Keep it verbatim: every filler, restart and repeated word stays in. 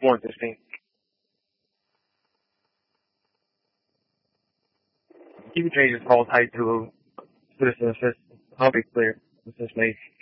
more distinct. Key changes fall tied to citizen assist. I'll be clear. This is me.